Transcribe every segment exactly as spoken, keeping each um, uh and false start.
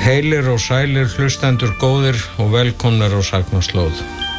Heilir og sælir hlustendur góðir og velkomnir á Sagnaslóð.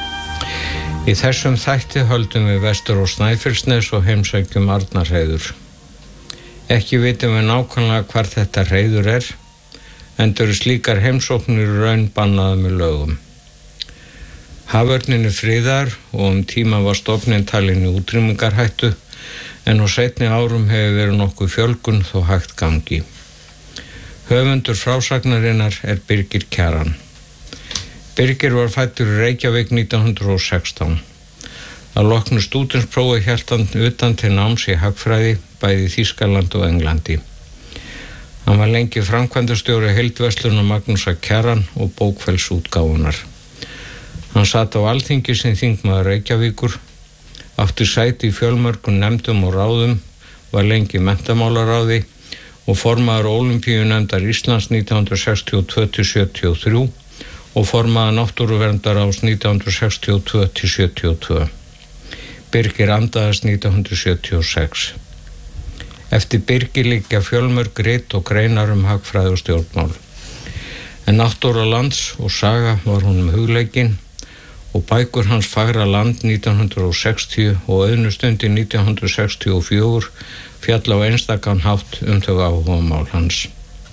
Í þessum þætti höldum við vestur á Snæfellsnes og heimsækjum Arnarhreiður. Ekki vitum við nákvæmlega hvar þetta hreiður er, enda eru slíkar heimsóknir í raun bannaðar með lögum. Haförnin er friðaður og um tíma var stofninn talin í útrýmingarhættu, en á seinni árum hefur verið nokkuð fjölgun þó hægt gangi. Höfundur frásagnarinnar er Birgir Kjaran. Birgir var fæddur í Reykjavík nítján hundruð og sextán. Að loknu stúdentsprófi hélt hann utan til náms í hagfræði, bæði í Þýskalandi og Englandi. Hann var lengi framkvæmdastjóri heildverslunar Magnúsar Kjaran og bókfellsútgáfunar. Hann sat á Alþingi sem þingmaður Reykjavíkur, átti sæti í fjölmörgum nefndum og ráðum, var lengi í menntamálaráði og formaður Ólympíunefndar Íslands nítján hundruð sextíu og tvö til sjötíu og þrjú og formaður Náttúruverndarráðs nítján hundruð sextíu og tvö til sjötíu og tvö. Birgir andaðist nítján hundruð sjötíu og sex. Eftir Birgir liggja fjölmörg rit og greinar um hagfræði og stjórnmál. En Náttúra lands og saga var honum hugleikin og bækur hans Fagra land nítján hundruð og sextíu og Auðnustundi nítján hundruð sextíu og fjögur fjalla á einstakan hátt um þau áhugamál hans.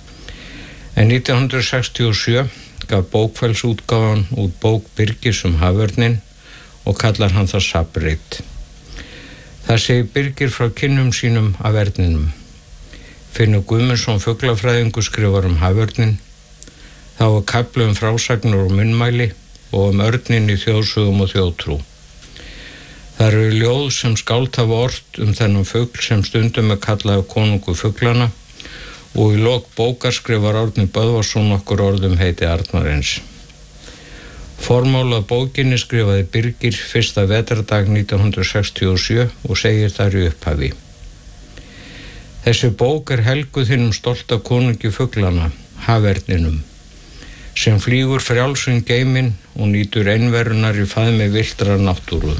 En nítján hundruð sextíu og sjö gaf bókfellsútgáfan út bók Birgis um haförnin og kallar hann það safnrit. Það segir Birgir frá kynnum sínum af verninum. Finnur Guðmundsson fuglafræðingur skrifar um haförnin, þá er kafli um frásagnir og munnmæli og um örnin í þjóðsögum og þjóðtrú. Það eru ljóð sem skáld hafa ort um þennan fugl sem stundum er kallaður konungur fuglana og í lok bókar skrifar Árni Böðvarsson okkur orðum heiti Arnarins. Formálað bókinni skrifaði Birgir fyrsta vetrardag nítján hundruð sextíu og sjö og segir þar í upphafi. Þessi bók er helguð hinum stolta konungi fuglana, haverninum, sem flýgur frjálsum geiminn og nýtur einverunar í faðmi villtrar náttúru.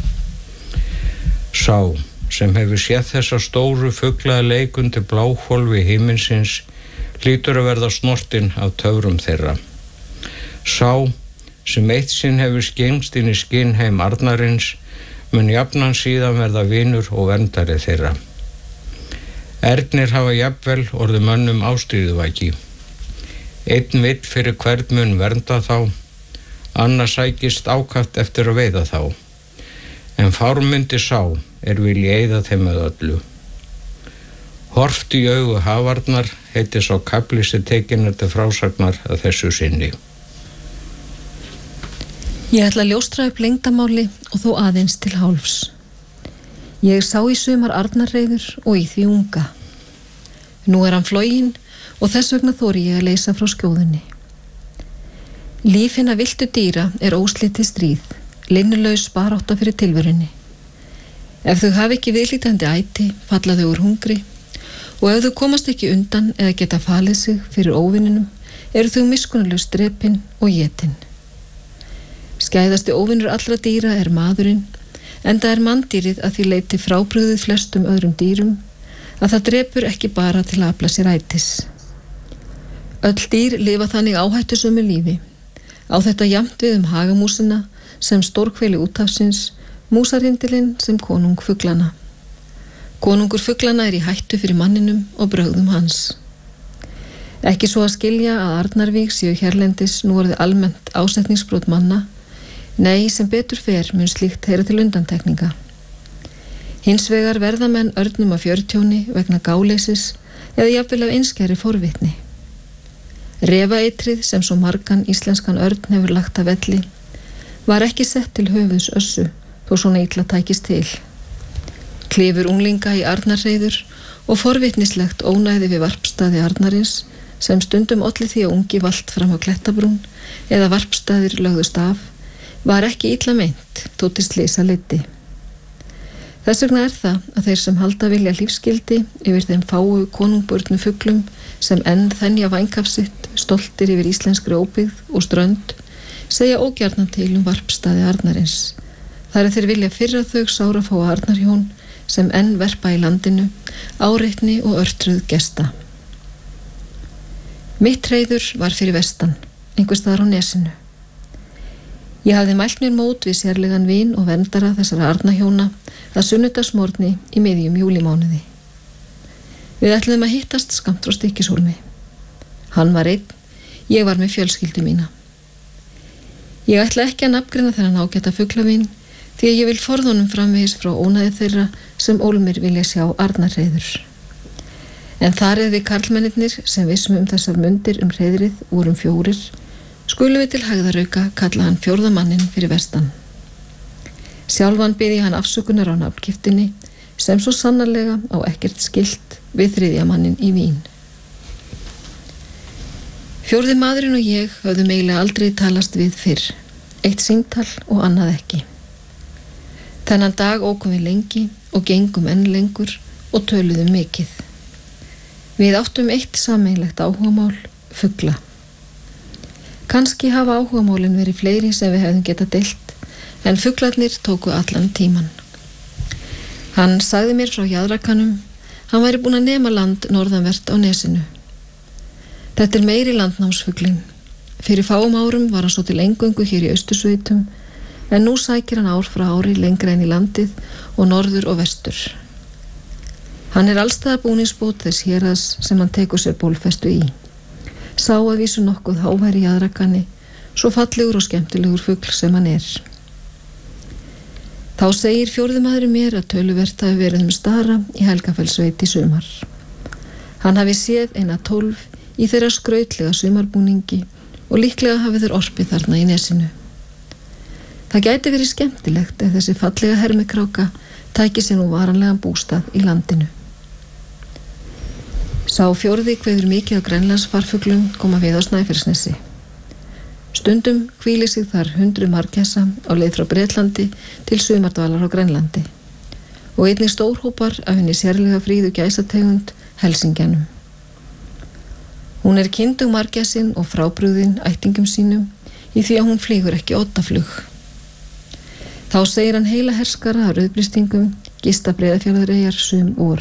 Sá, sem hefur séð þessa stóru fuglaða leik undir bláhvolfi himinsins, hlýtur að verða snortinn af töfrum þeirra. Sá, sem eitt sinn hefur skengst inn í skinnheim Arnarins, mun jafnan síðan verða vinur og verndari þeirra. Ernir hafa jafnvel orðið mönnum ástríðuvæki. Einn vill fyrir hvern mun vernda þá, annar sækist ákaft eftir að veiða þá. En fármundi sá er vilji eyða þeim með öllu. Horft í augu hafarnar heitir sá kafli sem tekinn er til frásagnar að þessu sinni. Ég ætla að ljóstra upp lengdamáli og þó aðeins til hálfs. Ég sá í sumar Arnarhreiður og í því unga. Nú er hann floginn og þess vegna þori ég að leysa frá skjóðunni. Líf hinna villtu dýra er óslitið stríð, linnulaus barátta fyrir tilverunni. Ef þau hafi ekki viðlítandi æti, falla þau úr hungri og ef þau komast ekki undan eða geta falið sig fyrir óvininum, eru þau miskunnarlaus drepin og étin. Skæðasti óvinur allra dýra er maðurinn, enda er manndýrið að því leyti frábrugðið flestum öðrum dýrum að það drepur ekki bara til að afla sér ætis. Öll dýr lifa þannig áhættusömu lífi. Á þetta jafnt við um hagamúsina sem stórhveli úthafsins, músarindilinn sem konung fuglana. Konungur fuglana er í hættu fyrir manninum og brögðum hans. Ekki svo að skilja að Arnarvík séu hérlendis nú orðið almennt ásetningsbrot manna, nei, sem betur fer mun slíkt heyra til undantekninga. Hins vegar verða menn örnum af fjörtjóni vegna gáleysis eða jafnvel af einskæri forvitni. Refaeitrið sem svo margan íslenskan örn hefur lagt að velli var ekki sett til höfuðs össu þó svona illa tækist til. Klifur unglinga í Arnarhreiður og forvitnislegt ónæði við varpstaði Arnarins sem stundum olli því að ungi valt fram á klettabrún eða varpstaðir lögðust af var ekki illa meint þóttist leysa leyti. Þess vegna er það að þeir sem halda vilja lífsgildi yfir þeim fáu konungburnu fuglum sem enn þenja vængaf sitt stoltir yfir íslenskri óbyggð og strönd segja ógjarnan til um varpstaði Arnarins. Þar er þeir vilja fyrra þau sárafáa Arnarhjón sem enn verpa í landinu, áreitni og örtruð gesta. Mitt hreiður var fyrir vestan, einhvers staðar á nesinu. Ég hafði mælt mér mót við sérlegan vin og verndara þessara arnahjóna að sunnudagsmorgni í miðjum júlímánuði. Við ætluðum að hittast skammt frá Stykkishólmi. Hann var einn, ég var með fjölskyldu mína. Ég ætla ekki að nafngreina þennan ágæta fuglavin því að ég vil forðunum framvegis frá ónæði þeirra sem ólmir vilja sjá arnarhreiður. En þar eða við karlmennirnir sem vissum um þessar mundir um hreiðrið vorum fjórir, skulum við til hægðarauka kalla hann fjórða manninn fyrir vestan. Sjálfan biði hann afsökunar á nafngiftinni sem svo sannarlega á ekkert skylt við þriðja manninn í Vín. Fjórði maðurinn og ég höfðum eiginlega aldrei talast við fyrr, eitt símtal og annað ekki. Þennan dag ókum við lengi og gengum enn lengur og töluðum mikið. Við áttum eitt sameiginlegt áhugamál, fugla. Kannski hafa áhugamálin verið fleiri sem við hefðum getað deilt, en fuglarnir tóku allan tíman. Hann sagði mér frá jaðrakanum, hann væri búinn að nema land norðanvert á nesinu. Þetta er meiri landnámsfuglinn. Fyrir fáum árum var hann svo til eingöngu hér í Austursveitum, en nú sækir hann ár frá ári lengra inn í landið og norður og vestur. Hann er allstaðar búningsbót þess héraðs sem hann tekur sér bólfestu í. Sá að vísu nokkuð háværi jaðrakanni, svo fallegur og skemmtilegur fugl sem hann er. Þá segir fjórði maðurinn mér að töluvert hafi verið um stara í Helgafellssveit í sumar. Hann hafi séð eina tólf í þeirra skrautlega sumarbúningi og líklega hafi þeir orpið þarna í nesinu. Það gæti verið skemmtilegt ef þessi fallega hermikráka tæki sér nú varanlegan bústað í landinu. Sá fjórði kveður mikið á grænlandsfarfuglum koma við á Snæfellsnesi. Stundum hvíli sig þar hundruð margessa á leið frá Bretlandi til sumardvalar á Grænlandi og einnig stórhópar af henni sérlega fríðu gæsategund helsingjanum. Hún er kyndug margæsin og frábrugðin ættingum sínum í því að hún flýgur ekki oddaflug. Þá segir hann heila herskara af rauðbristingum gista Breiðafjarðareyjar sum vor.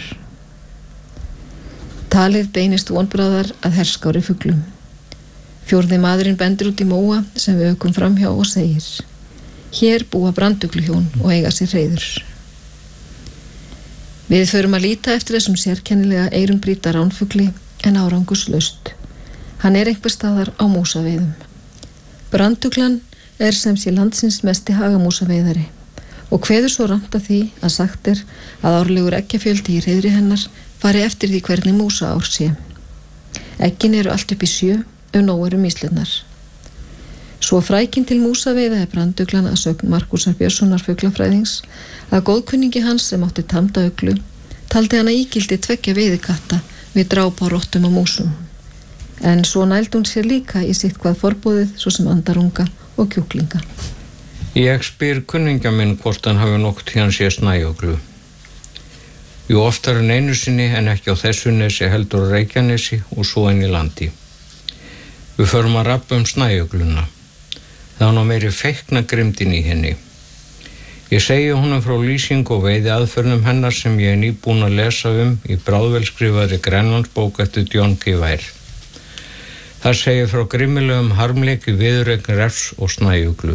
Talið beinist vonbráðar að herskári fuglum. Fjórði maðurinn bendir út í móa sem við aukum framhjá og segir: Hér búa brandugluhjón og eiga sér hreiður. Við förum að líta eftir þessum sérkennilega eyrumbrýta ránfugli en árangurslaust. Hann er einhvers staðar á músaveiðum. Branduglan er sem sé landsins mesti hagamúsaveiðari og kveður svo ramt að því að sagt er að árlegur eggjafjöldi í hreiðri hennar fari eftir því hvernig músa ár sé. Eggin eru allt upp í sjö ef nóg eru míslurnar. Svo frækin til músaveiða er branduglan að sögn Markúsar Björnssonar fuglafræðings að góðkunningi hans sem átti tamda uglu taldi hana ígildi tveggja veiðikatta við dráp á rottum og músum. En svo nældi hún sér líka í sitt hvað forbúðið svo sem andarunga og kjúklinga. Ég spyr kunningja minn hvort hann hafi nokkuð tíðan sé snæuglu. Jú oftar en einu sinni en ekki á þessu nesi heldur á Reykjanesi og svo inn í landi. Við förum að rappa um snæugluna. Það er ná meiri feikna grimdin í henni. Ég segi honum frá lýsing og veiði aðferðum hennar sem ég er nýbúin að lesa um í bráðvelskrifaðri Grænlandsbók eftir John G. Weir. Það segir frá grimmilegum harmleiki viðureign refs og snæuglu.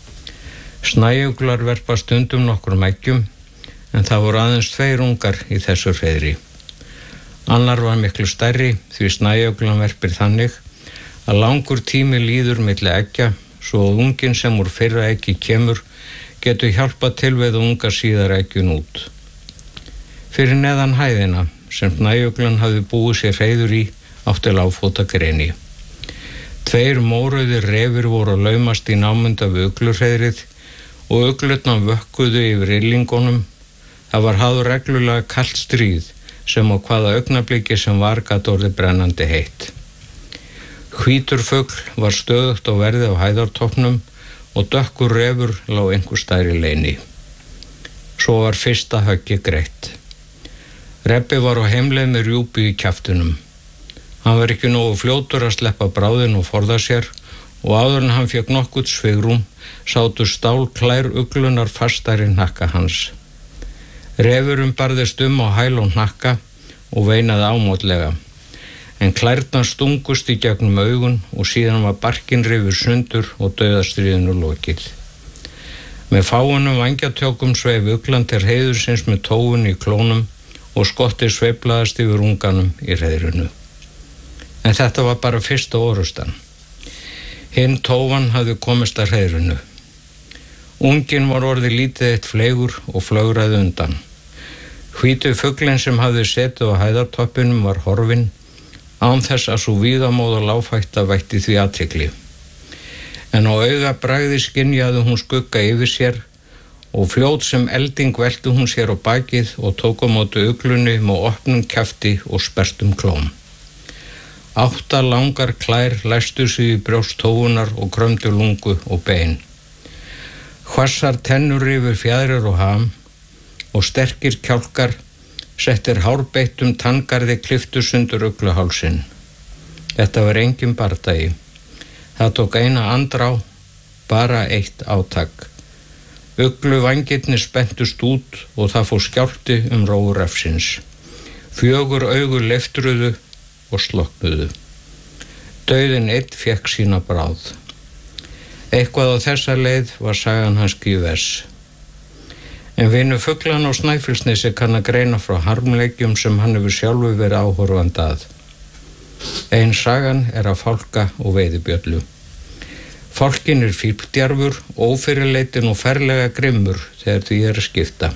Snæuglar verpa stundum nokkrum eggjum en það voru aðeins tveir ungar í þessu hreiðri. Annar var miklu stærri því snæuglan verpir þannig að langur tími líður milli eggja svo að unginn sem úr fyrra eggi kemur getur hjálpað til við að unga síðar eggjun út. Fyrir neðan hæðina sem snæuglan hafði búið sér hreiður í átti lágfóta greni. Tveir mórauðir refir voru að laumast í námunda við uglurhreiðrið og uglurnar vökkuðu yfir yllingunum. Það var hafður reglulega kalt stríð sem á hvaða augnabliki sem var gat orðið brennandi heitt. Hvítur fugl var stöðugt á verði á hæðartoppnum og dökkur refur lá einhvers staðar í leyni. Svo var fyrsta höggi greitt. Rebbi var á heimleið með rjúpu í kjaftinum. Hann var ekki nógu fljótur að sleppa bráðin og forða sér og áður en hann fékk nokkuð svigrúm sátu stálklær uglunar fastar í hnakka hans. Refurinn barðist um á hæl og hnakka og veinaði ámótlega, en klærnar stungust í gegnum augun og síðan var barkinn rifur sundur og dauðastríðinu lokið. Með fáunum vængjatjókum sveif uglan til heiðursins með tóun í klónum og skottið sveiflaðast yfir unganum í hreiðrinu. En þetta var bara fyrsta orustan. Hinn tófan hafði komist að hreiðrinu. Unginn var orðið lítið eitt fleigur og flögraði undan. Hvítu fuglinn sem hafði setið á hæðartoppinum var horfinn, án þess að svo víðamóða láfætta vætti því athygli. En á auga bragði skynjaði hún skugga yfir sér og fljót sem elding velti hún sér á bakið og tók á móti uglunni með opnum kjafti og sperrtum klóm. Átta langar klær læstu sig í brjóst tófunar og krömdu lungu og bein. Hvassar tennur yfir fjæðrir og ham og sterkir kjálkar settir hárbeittum tanngarði klipptu sundur ugluhálsinn. Þetta var engin bardagi. Það tók eina andrá, bara eitt átak. Uglu vængirnir spenntust út og það fór skjálfti um róu refsins. Fjögur augu leiftruðu og slokknuðu. Dauðinn einn fékk sína bráð. Eitthvað á þessa leið var sagan hans Gíves. En vinur fuglan á Snæfellsnesi kann að greina frá harmleikjum sem hann hefur sjálfur verið áhorfandi að. Ein sagan er af fálka og veiðibjöllu. Fálkinn er fífldjarfur, ófyrirleitin og ferlega grimmur þegar því er að skipta.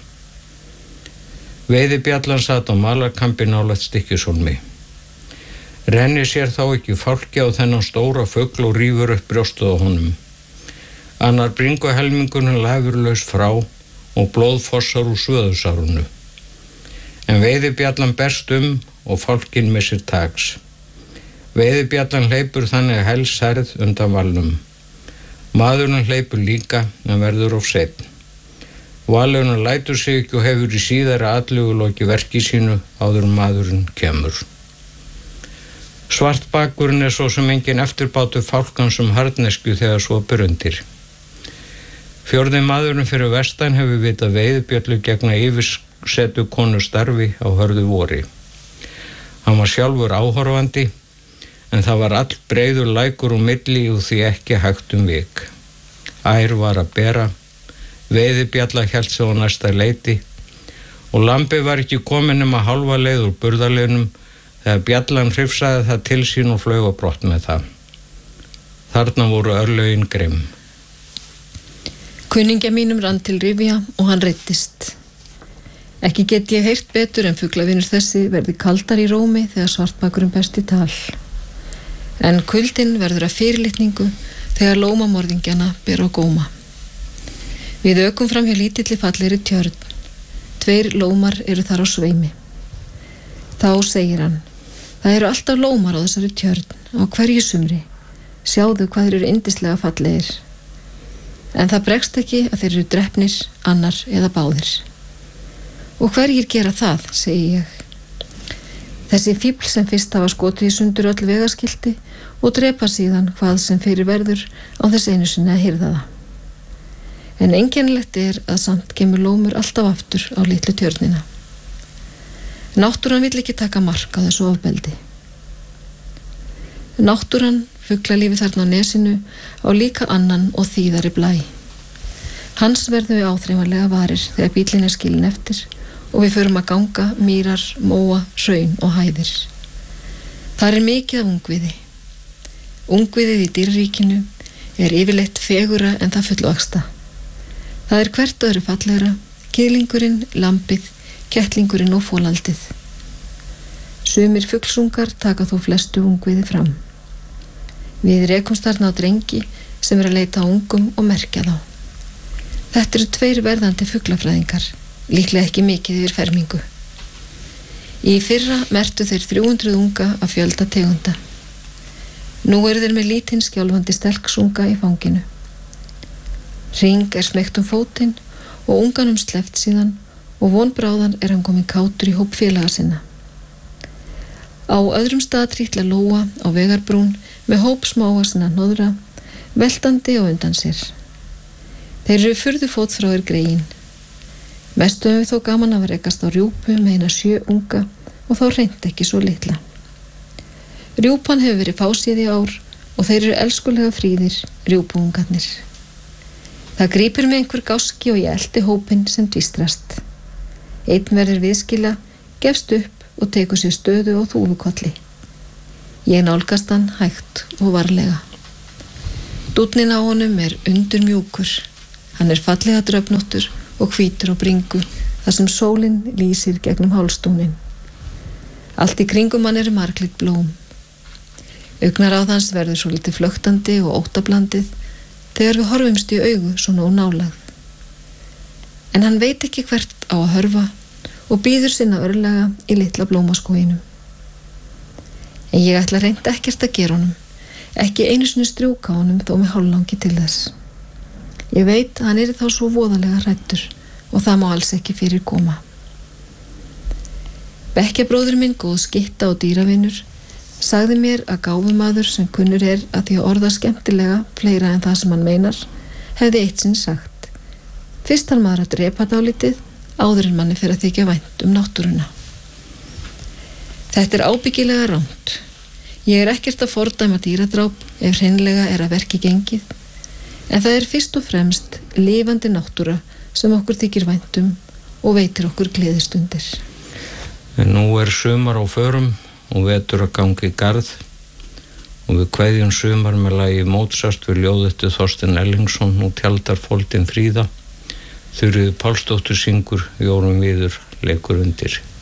Veiðibjallan sat á malarkampi nálægt Stykkishólmi. Renni sér þá ekki fálki á þennan stóra fugl og rífur upp brjóstuð á honum. Annar bringuhelmingurinn lafurlaus frá og blóð fossar úr svöðusárunu. En veiðibjallan berst um og fálkinn missir taks. Veiðibjallan hleypur þannig helsærð undan valnum. Maðurinn hleypur líka en verður of seinn. Valurinn lætur sig ekki og hefur í síðara atluguloki verki sínu áður en maðurinn kemur. Svartbakurinn er svo sem engin eftirbátur fálkans um harðnesku þegar svo ber undir. Fjórði maðurinn fyrir vestan hefur vitað veiðibjöllu gegna yfirsetu konu starfi á hörðu vori. Hann var sjálfur áhorfandi, en það var all breiður lækur og milli og því ekki hægt um vik. Ær var að bera, veiðibjalla hélt sig á næsta leiti og lambi var ekki komin nema hálfa leið úr burðarliðnum þegar bjallan hrifsaði það til sín og flaug á brott með það. Þarna voru örlögin grimm. Kunningja mínum rann til rifja og hann reiddist. Ekki get ég heyrt betur en fuglavinur þessi verði kaldar í rómi þegar svartbakurinn berst í tal. En kuldinn verður að fyrirlitningu þegar lómamorðingjana ber á góma. Við ökum fram hjá lítilli fallegri tjörn. Tveir lómar eru þar á sveimi. Þá segir hann: það eru alltaf lómar á þessari tjörn, á hverju sumri. Sjáðu hvað þeir eru yndislega fallegir. En það bregst ekki að þeir eru drepnir, annar eða báðir. Og hverjir gera það, segi ég. Þessi fífl sem fyrst hafa skotið í sundur öll vegaskilti og drepa síðan hvað sem fyrir verður á þess einu sinni að hirða það. En einkennilegt er að samt kemur lómur alltaf aftur á litlu tjörnina. Náttúran vill ekki taka mark á þessu ofbeldi. Náttúran, fuglalífi þarna á nesinu, á líka annan og þýðari blæ. Hans verðum við áþreifanlega varir þegar bíllinn er skilinn eftir og við förum að ganga mýrar, móa, hraun og hæðir. Þar er mikið af ungviði. Ungviðið í dýraríkinu er yfirleitt fegura en það fullvaxta. Það er hvert öðru fallegra, kiðlingurinn, lambið, kettlingurinn og fólaldið. Sumir fuglsungar taka þó flestu ungviði fram. Við rekumst þarna á drengi sem er að leita á ungum og merkja þá. Þetta eru tveir verðandi fuglafræðingar, líklega ekki mikið yfir fermingu. Í fyrra merktu þeir þrjú hundruð unga af fjölda tegunda. Nú eru þeir með lítinn skjálfandi stelksunga í fanginu. Hring er smeygt um fótinn og unganum sleppt síðan og vonbráðan er hann kominn kátur í hóp félaga sinna. Á öðrum stað trítla lóa á vegarbrún með hóp smáa sinna hnoðra, veltandi á undan sér. Þeir eru furðu fótþráir greiin. Mestu höfum við þó gaman að rekast á rjúpu með eina sjö unga og þá reynt ekki svo litla. Rjúpan hefur verið fásið í ár og þeir eru elskulega fríðir, rjúpuungarnir. Það grípur mig einhver gáski og ég elti hópinn sem dvístrast. Einn verður viðskila, gefst upp og tekur sér stöðu á þúfukolli. Ég nálgast hann hægt og varlega. Dúnnin á honum er undurmjúkur. Hann er fallega dröfnóttur og hvítur á bringu þar sem sólin lýsir gegnum hálsdúnin. Allt í kringum hann eru marglitt blóm. Augnaráð hans verður svo litið flöktandi og óttablandið þegar við horfumst í augu svona og nálað. En hann veit ekki hvert á að hörfa og býður sinna örlega í litla blómaskóginum. En ég ætla reynt ekkert að gera honum, ekki einu sinni strjúka honum þó með hálflangi til þess. Ég veit að hann er þá svo voðalega hræddur og það má alls ekki fyrir koma. Bekkjabróðir minn, góð skytta og dýravinur, sagði mér að gáfumaður sem kunnur er að því að orða skemmtilega fleira en það sem hann meinar, hefði eitt sinn sagt: fyrst hann maður að drepa dálítið áður en manni fyrir að þykja vænt um náttúruna. Þetta er ábyggilega rangt. Ég er ekkert að fordæma dýradráp ef hreinlega er að verki gengið, en það er fyrst og fremst lifandi náttúra sem okkur þykir vænt um og veitir okkur gleðistundir. En nú er sumar á förum og vetur að gangi í garð og við kveðjum sumar með lagi Mótsart við ljóðustu Þorstein Ellingsson og Tjaldarfoldin Fríða. Þuríður Pálsdóttir syngur, Jórunn Víður leikur undir.